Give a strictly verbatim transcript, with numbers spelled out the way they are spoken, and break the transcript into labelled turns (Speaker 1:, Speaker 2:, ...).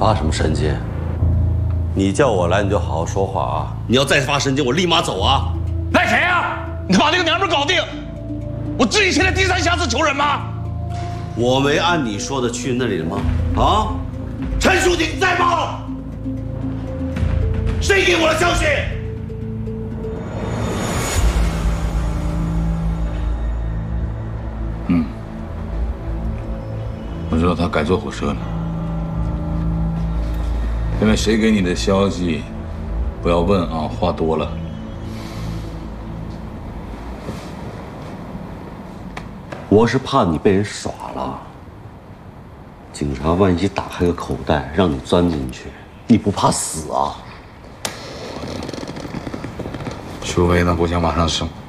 Speaker 1: 发什么神经？你叫我来，你就好好说话啊！你要再发神经，我立马走啊！
Speaker 2: 赖谁啊？你把那个娘们搞定，我至于现在低三下四求人吗？
Speaker 1: 我没按你说的去那里了吗？啊，陈书记在吗？谁给我的消息？
Speaker 2: 嗯，我知道他改坐火车了。因为谁给你的消息，不要问啊，话多了。
Speaker 1: 我是怕你被人耍了。警察万一打开个口袋让你钻进去，你不怕死啊？
Speaker 2: 除非那国家马上升。